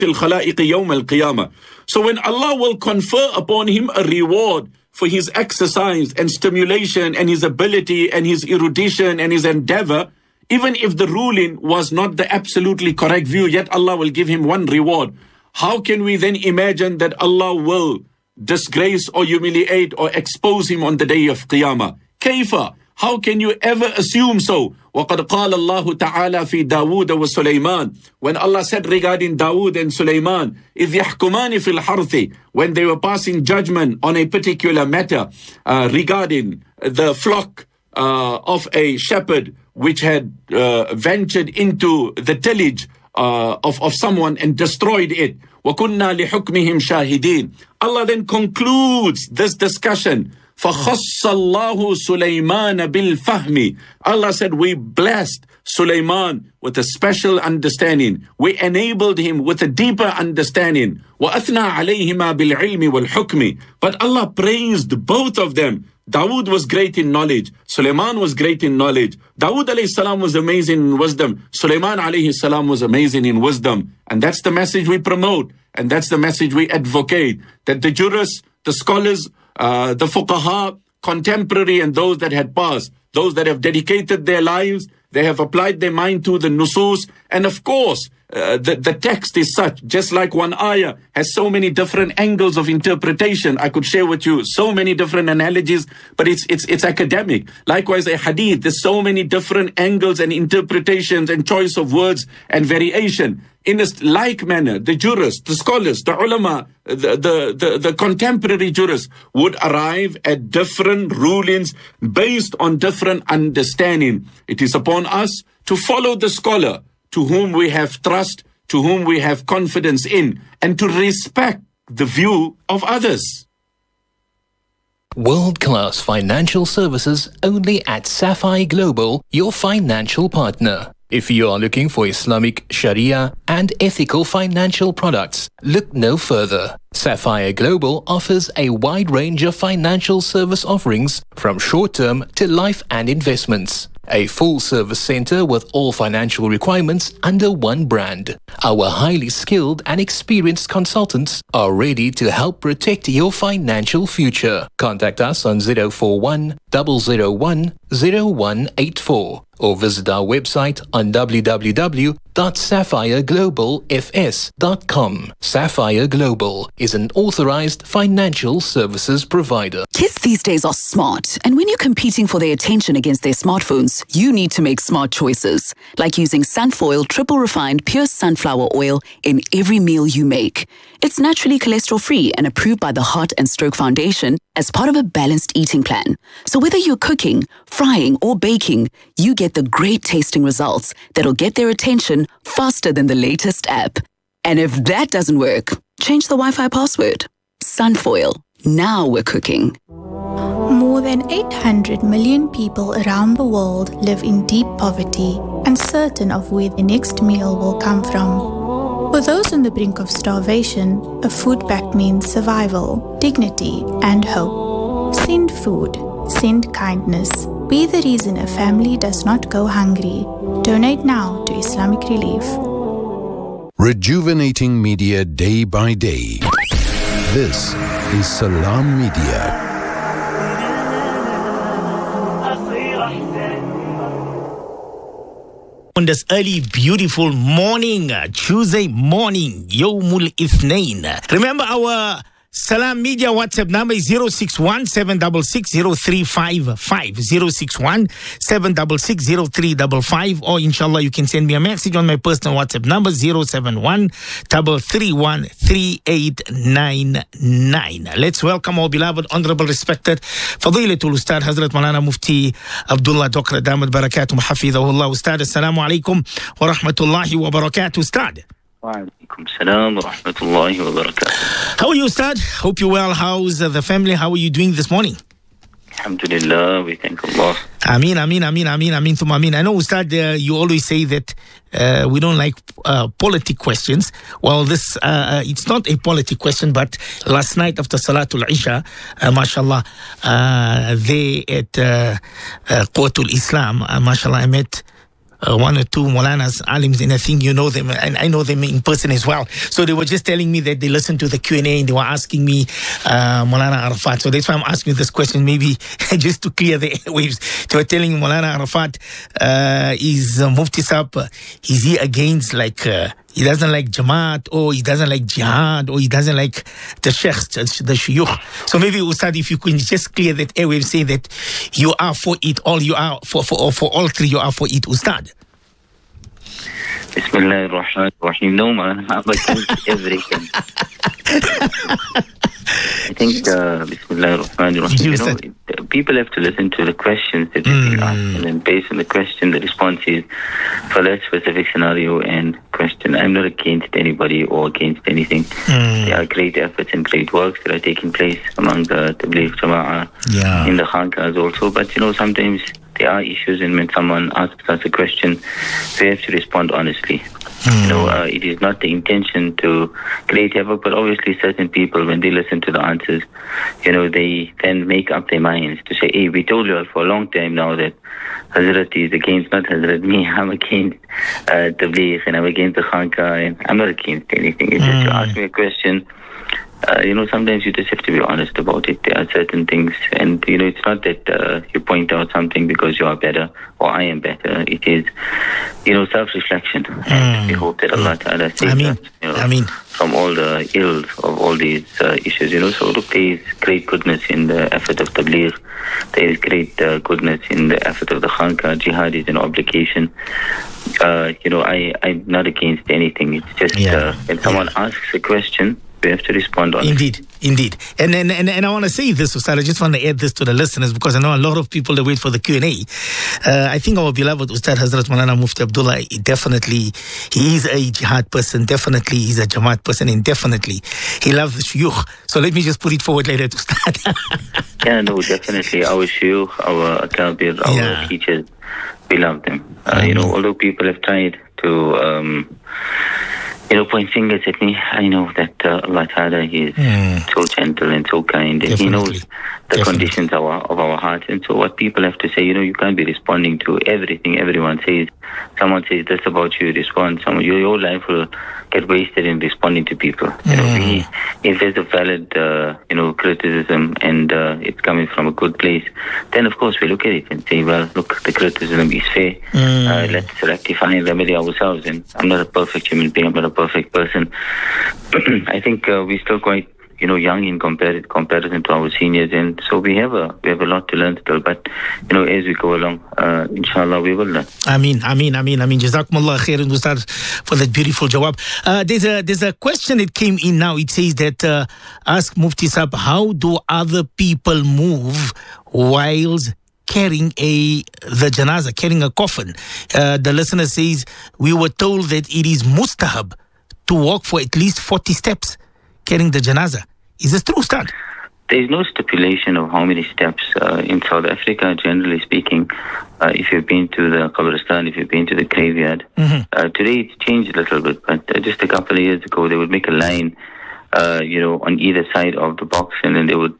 الخلائق يوم القيامة. So when Allah will confer upon him a reward for his exercise and stimulation and his ability and his erudition and his endeavor, even if the ruling was not the absolutely correct view, yet Allah will give him one reward. How can we then imagine that Allah will disgrace or humiliate or expose him on the day of Qiyamah? Kaifa? How can you ever assume so? وَقَدْ قَالَ اللَّهُ تَعَالَى فِي دَاوُودَ وَسُلَيْمَانَ. When Allah said regarding Dawood and Sulaiman, إِذْ يَحْكُمَانِ فِي الْحَرْثِ, when they were passing judgment on a particular matter regarding the flock of a shepherd which had ventured into the tillage of someone and destroyed it. وَكُنَّا لِحُكْمِهِمْ شَاهِدِينَ. Allah then concludes this discussion. فَخَصَّ اللَّهُ سُلَيْمَانَ بِالْفَهْمِ. Allah said, we blessed Sulaiman with a special understanding. We enabled him with a deeper understanding. وَأَثْنَى عَلَيْهِمَا بِالْعِلْمِ وَالْحُكْمِ. But Allah praised both of them. Dawood was great in knowledge. Sulaiman was great in knowledge. Dawood alayhi salam was amazing in wisdom. Sulaiman alayhi salam was amazing in wisdom. And that's the message we promote. And that's the message we advocate. That the jurists, the scholars, the fuqaha, contemporary and those that had passed, those that have dedicated their lives, they have applied their mind to the nusus. And of course, the text is such, just like one ayah has so many different angles of interpretation. I could share with you so many different analogies, but it's academic. Likewise, a hadith, there's so many different angles and interpretations and choice of words and variation. In a like manner, the jurists, the scholars, the ulama, the contemporary jurists would arrive at different rulings based on different understanding. It is upon us to follow the scholar to whom we have trust, to whom we have confidence in, and to respect the view of others. World-class financial services only at Sapphire Global, your financial partner. If you are looking for Islamic, Sharia and ethical financial products, look no further. Sapphire Global offers a wide range of financial service offerings from short-term to life and investments. A full-service center with all financial requirements under one brand. Our highly skilled and experienced consultants are ready to help protect your financial future. Contact us on 041 001 0184 or visit our website on www.sapphireglobalfs.com. Sapphire Global is an authorized financial services provider. Kids these days are smart, and when you're competing for their attention against their smartphones, you need to make smart choices, like using Sunfoil triple refined pure sunflower oil in every meal you make. It's naturally cholesterol-free and approved by the Heart and Stroke Foundation as part of a balanced eating plan. So whether you're cooking, frying, or baking, you get the great tasting results that'll get their attention faster than the latest app. And if that doesn't work, change the Wi-Fi password. Sunfoil. Now we're cooking. More than 800 million people around the world live in deep poverty, uncertain of where the next meal will come from. For those on the brink of starvation, a food pact means survival, dignity, and hope. Send food. Send kindness. Be the reason a family does not go hungry. Donate now to Islamic Relief. Rejuvenating media day by day. This is Salam Media. On this early, beautiful morning, Tuesday morning, Yawmul Ithnain. Remember our Salam Media WhatsApp number is 061-766-0355, 061-766-0355, or inshallah you can send me a message on my personal WhatsApp number 071-331-3899. Let's welcome our beloved, honorable, respected Fadilatul Ustad Hazrat Maulana Mufti Abdullah Dokra Damat Barakatuh Hafidhahullah. Ustad, assalamu alaikum wa rahmatullahi wa barakatuh. Ustad. Waalaikum salam wa rahmatullahi wa barakatuh. How are you, Ustad? Hope you're well. How's the family? How are you doing this morning? Alhamdulillah, we thank Allah. Ameen, ameen, ameen, ameen, ameen, thumma ameen. I know, Ustad, you always say that we don't like politic questions. Well, this it's not a politic question, but last night after Salatul Isha, mashallah, they at Quwwatul Islam, mashallah, I met one or two Maulanas, alims, and I think you know them, and I know them in person as well. So they were just telling me that they listened to the Q&A and they were asking me Maulana Arafat. So that's why I'm asking you this question, maybe just to clear the airwaves. They were telling Maulana Arafat, is Mufti Saab, is he against he doesn't like Jamaat, or he doesn't like Jihad, or he doesn't like the Sheikhs, the Shuyukh. So maybe Ustad, if you could just clear that airwave, say that you are for it, all you are for all three, you are for it, Ustad. Bismillah ar-Rahman ar-Rahim. No, man, I'm against everything. I think, Bismillah ar-Rahman ar-Rahim, people have to listen to the questions that they're being asked, and then based on the question, the response is for that specific scenario and question. I'm not against anybody or against anything. There are great efforts and great works that are taking place among the Tabligh Jama'ah in the Khanqahs also, but sometimes there are issues, and when someone asks us a question, we have to respond honestly. It is not the intention to create havoc, but obviously certain people, when they listen to the answers, they then make up their minds to say, hey, we told you all for a long time now that Hazrat is against, not Hazrat, me, I'm against Tabligh, and I'm against the Khanqah, and I'm not against anything. It's just to ask me a question. Sometimes you just have to be honest about it. There are certain things, and it's not that you point out something because you are better or I am better. It is, self-reflection, and we hope that Allah Ta'ala saves us, from all the ills of all these issues. So look, there is great goodness in the effort of Tabligh. There is great goodness in the effort of the Khanqah. Jihad is an obligation. I'm not against anything. It's just when someone asks a question, we have to respond on Indeed. And I want to say this, Ustad, I just want to add this to the listeners, because I know a lot of people that wait for the Q&A. I think our beloved Ustad Hazrat Maulana Mufti Abdullah, definitely, he is a jihad person, definitely he's a Jamaat person, and definitely he loves the shuyukh. So let me just put it forward later to Ustad. Definitely. Our shuyukh, our akabir, our teachers, we love them. Although people have tried to point fingers at me, I know that Allah Ta'ala is so gentle and so kind, and He knows the conditions of our hearts. And so what people have to say, you can't be responding to everything everyone says. Someone says this about you, respond. Your life will get wasted in responding to people. If there's a valid, criticism, and it's coming from a good place, then of course we look at it and say, well, look, the criticism is fair. Let's rectify and remedy ourselves. And I'm not a perfect human being. I'm not a perfect person. I think we're still quite, young in comparison to our seniors, and so we have a lot to learn still. But as we go along, inshallah, we will learn. Ameen. Jazakumullah khairan, Ustad, for that beautiful jawab. There's a question that came in now. It says that ask Mufti Saab, how do other people move whilst carrying the janazah, carrying a coffin? The listener says, we were told that it is mustahab to walk for at least 40 steps carrying the janazah. Is this true, Ustad? There is no stipulation of how many steps. In South Africa, generally speaking, if you've been to the Qabristan, if you've been to the graveyard, today it's changed a little bit, but just a couple of years ago, they would make a line, on either side of the box, and then they would,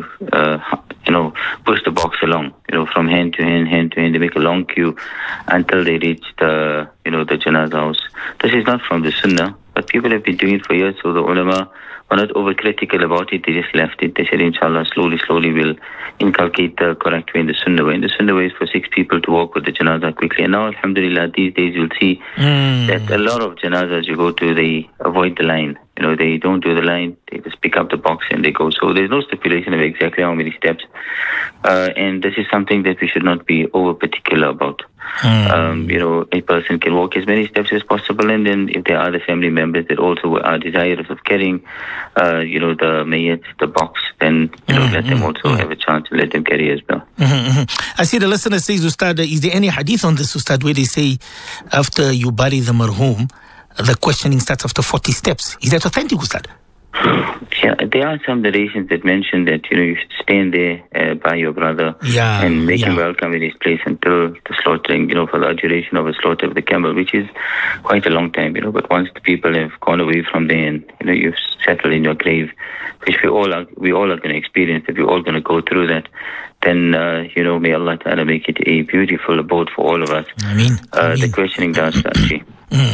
push the box along, from hand to hand to hand. They make a long queue until they reach the janazah house. This is not from the Sunnah, but people have been doing it for years, so the ulama were not overcritical about it. They just left it. They said, inshallah, slowly we'll inculcate the correct way in the Sunnah way. And the Sunnah way is for 6 people to walk with the janazah quickly. And now, alhamdulillah, these days you'll see that a lot of janazahs you go to, they avoid the line. They don't do the line. They just pick up the box and they go. So there's no stipulation of exactly how many steps. And this is something that we should not be over particular about. A person can walk as many steps as possible, and then if there are other family members that also are desirous of carrying, the mayyat, the box, then let them also have a chance to let them carry as well. I see the listener says, Ustad, is there any hadith on this, Ustad, where they say after you bury the marhum, the questioning starts after 40 steps? Is that authentic, Ustad? Yeah, there are some narrations that mention that, you should stand there by your brother and make him welcome in his place until the slaughtering, for the duration of the slaughter of the camel, which is quite a long time, but once the people have gone away from there and, you've settled in your grave, which we all are going to experience, that we're all going to go through that, then, may Allah Ta'ala make it a beautiful abode for all of us. Ameen. The questioning does, Sachi.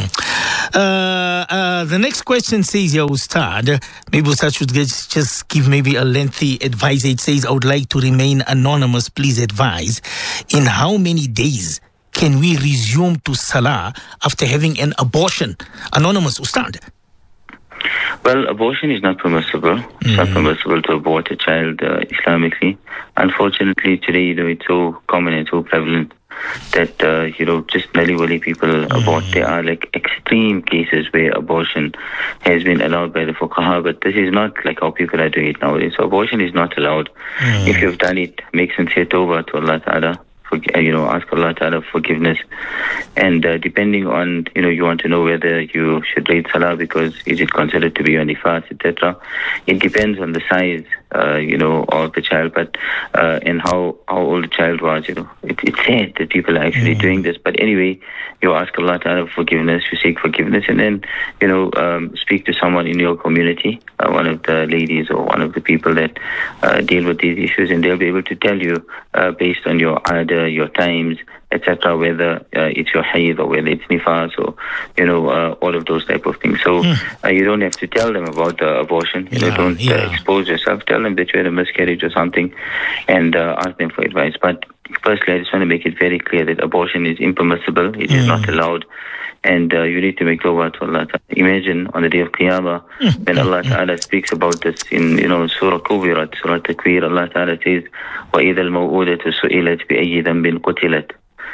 The next question says, Ya Ustad, maybe Ustad should just give maybe a lengthy advice. It says, I would like to remain anonymous. Please advise. In how many days can we resume to Salah after having an abortion? Anonymous, Ustad. Well, abortion is not permissible. It's not permissible to abort a child Islamically. Unfortunately, today, it's so common and so prevalent that, just nilly-willy people abort. There are extreme cases where abortion has been allowed by the fuqaha, but this is not like how people are doing it nowadays. So abortion is not allowed. If you've done it, make sincere tawbah to Allah Ta'ala. Ask Allah Ta'ala forgiveness. And depending on, you want to know whether you should read Salah because is it considered to be on nifas, etc. It depends on the size, of the child, but and how old the child was, It's sad that people are actually doing this. But anyway, you ask Allah Ta'ala for forgiveness, you seek forgiveness, and then, speak to someone in your community, one of the ladies or one of the people that deal with these issues, and they'll be able to tell you based on your order, your times, etc., whether it's your hayd or whether it's nifas or, all of those type of things. So you don't have to tell them about abortion. Don't expose yourself. Tell them that you had a miscarriage or something and ask them for advice. But firstly, I just want to make it very clear that abortion is impermissible. It is not allowed. And you need to make tawbah to Allah Ta'ala. Imagine on the day of Qiyamah, when Allah Ta'ala speaks about this in, Surah Kubirat, Surah Takwir, Allah Ta'ala says, وَإِذَا الْمَوْءُودَةُ سُئِلَتْ بِأَيِّ ذَنْبٍ قُتِلَتْ.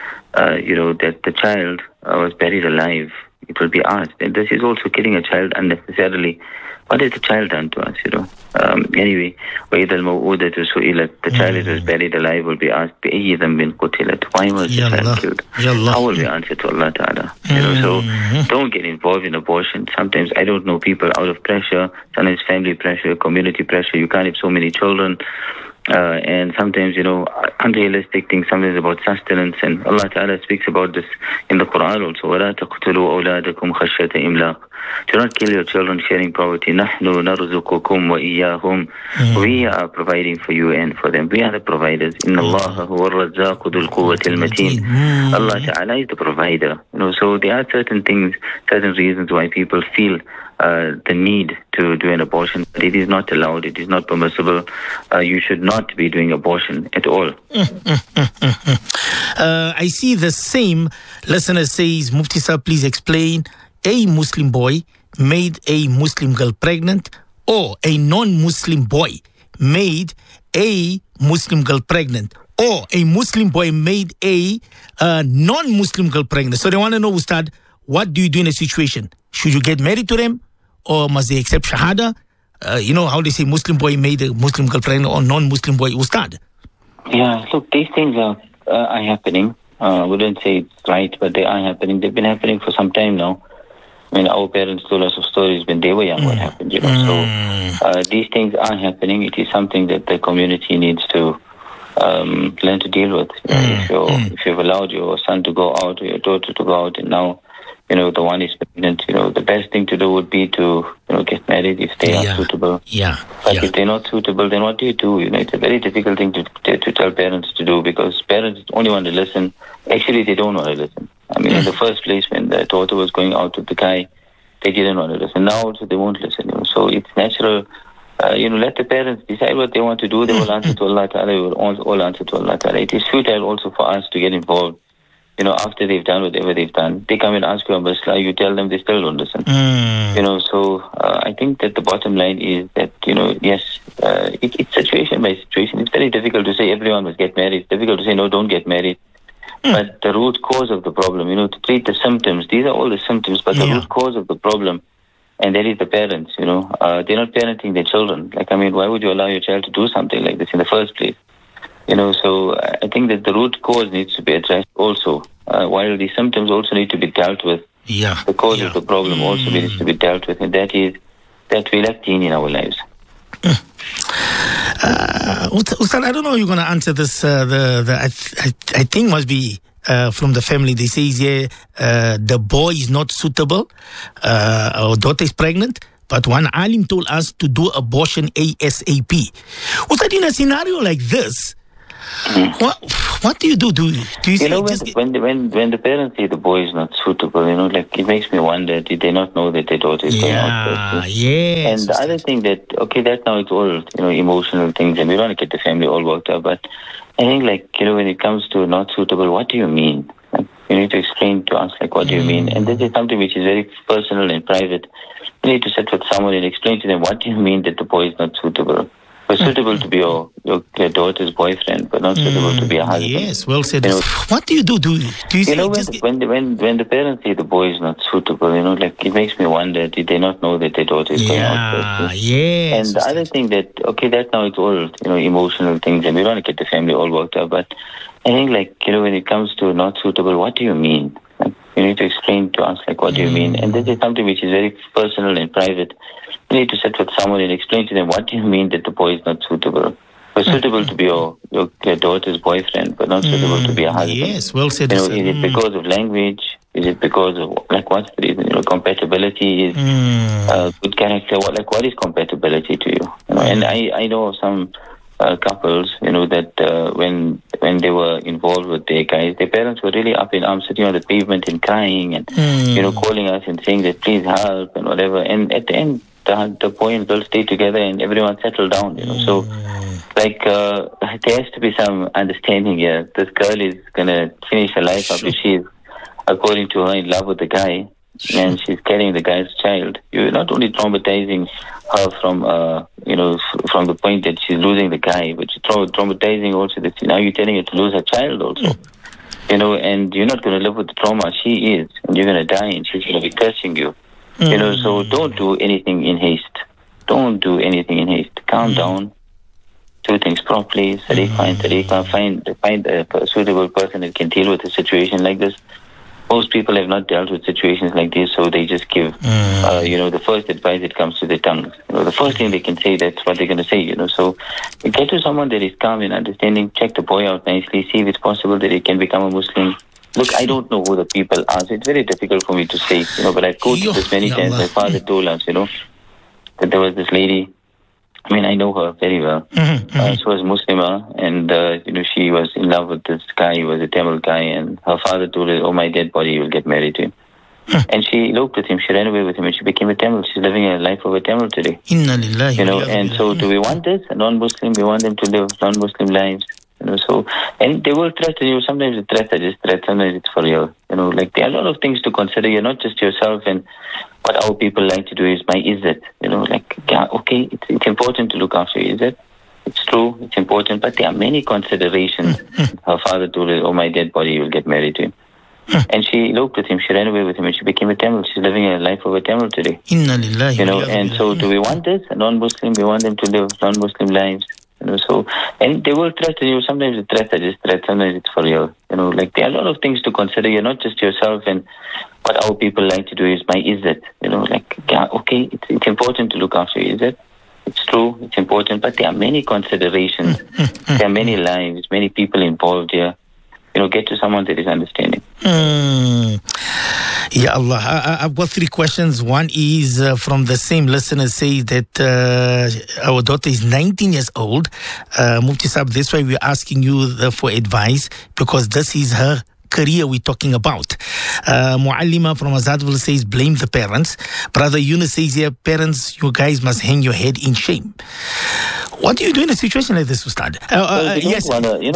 That the child was buried alive. It will be asked. And this is also killing a child unnecessarily. What has the child done to us, Anyway, وَإِذَا الْمَوْءُودَةُ سُئِلَتْ. The child that was buried alive will be asked, بِأَيِّ ذَنْبٍ قُتِلَتْ. Why was the child killed? How will we answer to Allah Ta'ala? So don't get involved in abortion. Sometimes, I don't know, people out of pressure, sometimes family pressure, community pressure. You can't have so many children. And sometimes, unrealistic things, sometimes about sustenance. And Allah Ta'ala speaks about this in the Quran also. وَلَا تَقْتُلُوا أَوْلَادَكُمْ خَشْيَةَ إِمْلَاقٍ. Do not kill your children sharing poverty. نَحْنُ نَرْزُقُكُمْ وَإِيَّاهُمْ. We are providing for you and for them. We are the providers. إِنَّ اللَّهَ هُوَ الرَّزَّاقُ ذُو الْقُوَّةِ الْمَتِينَ. Allah Ta'ala is the provider. So there are certain things, certain reasons why people feel the need to do an abortion. But it is not allowed. It is not permissible. You should not be doing abortion at all. I see the same listener says, Mufti Sahib, please explain. A Muslim boy made a Muslim girl pregnant, or a non-Muslim boy made a Muslim girl pregnant, or a Muslim boy made a non-Muslim girl pregnant. So they want to know, Ustad, what do you do in a situation? Should you get married to them, or must they accept shahada? How they say Muslim boy made a Muslim girl pregnant or non-Muslim boy, Ustad? Yeah, look, these things are happening. I wouldn't say it's right, but they are happening. They've been happening for some time now. I mean, our parents told us of stories when they were young what happened, So these things are happening. It is something that the community needs to learn to deal with. If you've allowed your son to go out or your daughter to go out, and now the one is pregnant, the best thing to do would be to, get married if they are suitable. But if they're not suitable, then what do you do? It's a very difficult thing to tell parents to do, because parents only want to listen. Actually, they don't want to listen. I mean, in the first place, when the daughter was going out with the guy, they didn't want to listen. Now also, they won't listen. So it's natural. Let the parents decide what they want to do. They will answer to Allah Ta'ala. They will all answer to Allah Ta'ala. It is futile also for us to get involved. After they've done whatever they've done, they come and ask you a masla, you tell them, they still don't listen. So I think that the bottom line is that, yes, it's situation by situation. It's very difficult to say everyone must get married. It's difficult to say, no, don't get married. But the root cause of the problem, to treat the symptoms, these are all the symptoms, but the root cause of the problem, and that is the parents, they're not parenting their children. Why would you allow your child to do something like this in the first place? So I think that the root cause needs to be addressed also, while the symptoms also need to be dealt with. The cause of the problem also needs to be dealt with, and that is that we lack deen in our lives. Ustad, I don't know how you're going to answer this. I think must be from the family. They say the boy is not suitable. Our daughter is pregnant, but one alim told us to do abortion ASAP. Ustad, in a scenario like this, what do you do? Do you say when the parents say the boy is not suitable, like it makes me wonder, did they not know that their daughter is going out? Yes. And the other thing that now it's all emotional things, and we don't want to get the family all worked up. But I think when it comes to not suitable, what do you mean? Like, you need to explain to us what do you mean? And this is something which is very personal and private. You need to sit with someone and explain to them what do you mean that the boy is not suitable. But suitable to be your daughter's boyfriend, but not suitable to be a husband. Yes, well said. What do you do? Do you say when the parents say the boy is not suitable, like it makes me wonder, did they not know that their daughter is going out? Yes. And the other thing that now it's all emotional things, and we don't want to get the family all worked up. But I think when it comes to not suitable, what do you mean? You need to explain to us what do you mean? And this is something which is very personal and private. You need to sit with someone and explain to them what do you mean that the boy is not suitable. But suitable to be your daughter's boyfriend, but not suitable to be a husband. Yes, well said. Is it because of language? Is it because of what's the reason? Compatibility is good character. What is compatibility to you? And I know of some couples, that when they were involved with their guys, their parents were really up in arms, sitting on the pavement and crying and calling us and saying that please help and whatever. And at the end, the boy and girl stayed together and everyone settled down. So there has to be some understanding here. This girl is gonna finish her life up if she's, according to her, in love with the guy, and she's carrying the guy's child. You're not only traumatizing her from from the point that she's losing the guy, but you're traumatizing also that now you're telling her to lose her child also. And you're not going to live with the trauma. She is, and you're going to die, and she's going to be cursing you. So don't do anything in haste. Don't do anything in haste. Calm down. Do things properly. Find a suitable person that can deal with a situation like this. Most people have not dealt with situations like this, so they just give, the first advice that comes to their tongues. The first thing they can say, that's what they're going to say, So get to someone that is calm and understanding, check the boy out nicely, see if it's possible that he can become a Muslim. Look, I don't know who the people are, so it's very difficult for me to say, but I've quoted this many times. My father told us, that there was this lady. I mean, I know her very well. She was Muslimah, and she was in love with this guy. He was a Tamil guy, and her father told her, "Oh, my dead body, you will get married to him." And she eloped with him. She ran away with him, and she became a Tamil. She's living a life of a Tamil today. Inna lillahi. And so, do we want this? A non-Muslim, we want them to live non-Muslim lives. And they will threaten you. Sometimes the threats are just threats. Sometimes it's for real. There are a lot of things to consider. You're not just yourself. And what our people like to do is my izzat. It's important to look after your izzat. It's true. It's important. But there are many considerations. Her father told her, "Oh, my dead body, you will get married to him." And she eloped with him. She ran away with him, and she became a Tamil. She's living a life of a Tamil today. Inna lillahi. And so, do we want this? A non-Muslim, we want them to live non-Muslim lives. And they will threaten you. Sometimes the threats are just threats. Sometimes it's for real. There are a lot of things to consider. You're not just yourself. And what our people like to do is my izzat. It's important to look after your izzat. It's true. It's important. But there are many considerations. There are many lives, many people involved here. Get to someone that is understanding. Ya Allah. I've got 3 questions. One is from the same listener, says that our daughter is 19 years old. Mufti Saab, that's why we're asking you for advice, because this is her career we're talking about. Muallima from Azadville says, blame the parents. Brother Yunus says here, parents, you guys must hang your head in shame. What do you do in a situation like this, Ustad? Yes,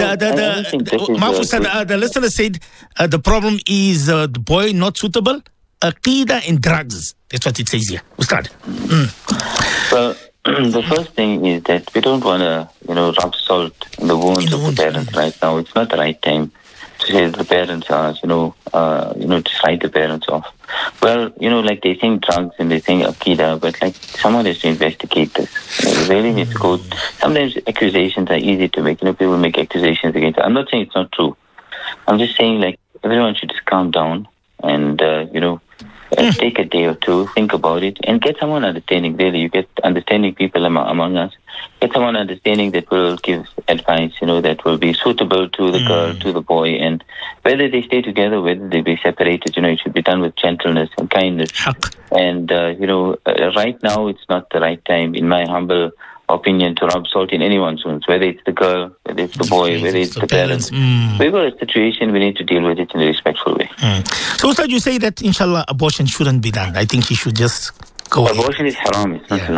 the listener said the problem is the boy not suitable, aqeedah and drugs. That's what it says here, Ustad. Well, the first thing is that we don't want to, rub salt in the wounds of the parents right now. It's not the right time to say the parents are, to write the parents off. Well, they think drugs and they think aqeedah, but someone has to investigate this. They really need to go. Sometimes accusations are easy to make. People make accusations against it. I'm not saying it's not true. I'm just saying everyone should just calm down and, Take a day or two, think about it, and get someone understanding. Really, you get understanding people among us. Get someone understanding that will give advice, that will be suitable to the girl, to the boy, and whether they stay together, whether they be separated, it should be done with gentleness and kindness. And, right now it's not the right time, in my humble opinion, to rub salt in anyone's wounds, whether it's the girl, whether it's the boy, whether it's the parents. We've got a situation, we need to deal with it in a respectful way. So, Ustad, you say that, inshallah, abortion shouldn't be done. I think he should just go ahead. Abortion is haram, it's not allowed.